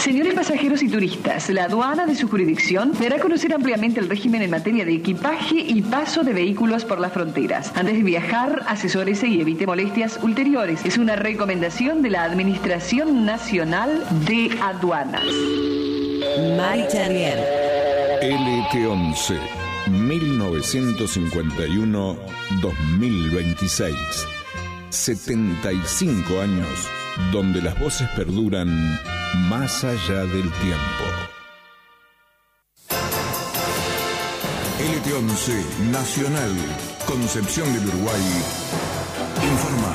Señores pasajeros y turistas, la aduana de su jurisdicción dará a conocer ampliamente el régimen en materia de equipaje y paso de vehículos por las fronteras. Antes de viajar, asesórese y evite molestias ulteriores. Es una recomendación de la Administración Nacional de Aduanas. Mari Charrier. LT11 1951-2026. 75 años donde las voces perduran más allá del tiempo. LT11 Nacional, Concepción del Uruguay, informa.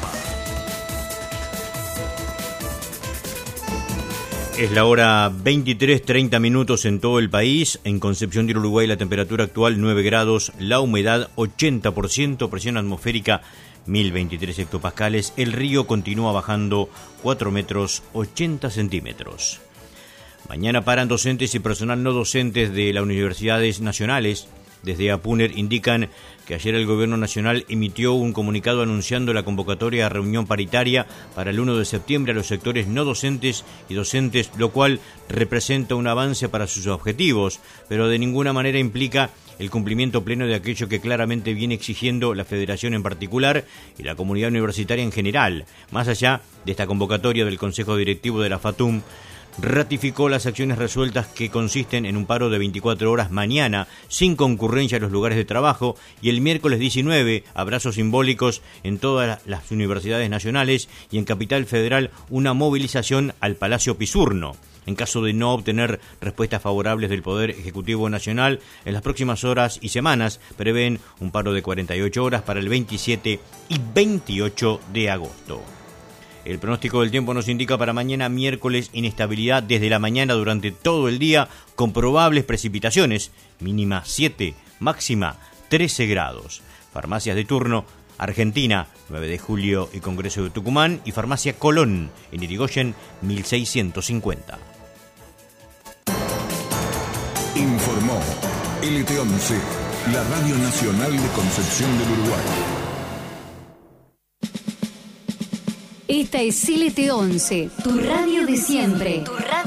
Es la hora 23:30 en todo el país. En Concepción del Uruguay la temperatura actual 9 grados, la humedad 80%, presión atmosférica 1023 hectopascales. El río continúa bajando 4 metros 80 centímetros. Mañana paran docentes y personal no docentes de las universidades nacionales. Desde APUNER indican que ayer el Gobierno Nacional emitió un comunicado anunciando la convocatoria a reunión paritaria para el 1 de septiembre a los sectores no docentes y docentes, lo cual representa un avance para sus objetivos, pero de ninguna manera implica el cumplimiento pleno de aquello que claramente viene exigiendo la Federación en particular y la comunidad universitaria en general. Más allá de esta convocatoria del Consejo Directivo de la FATUM, ratificó las acciones resueltas que consisten en un paro de 24 horas mañana, sin concurrencia a los lugares de trabajo, y el miércoles 19, abrazos simbólicos en todas las universidades nacionales y en Capital Federal una movilización al Palacio Pisurno. En caso de no obtener respuestas favorables del Poder Ejecutivo Nacional, en las próximas horas y semanas prevén un paro de 48 horas para el 27 y 28 de agosto. El pronóstico del tiempo nos indica para mañana miércoles inestabilidad desde la mañana durante todo el día, con probables precipitaciones, mínima 7, máxima 13 grados. Farmacias de turno: Argentina, 9 de julio y Congreso de Tucumán, y Farmacia Colón, en Irigoyen, 1650. Informó LT11, la Radio Nacional de Concepción del Uruguay. Esta es LT11, tu radio de siempre. Tu radio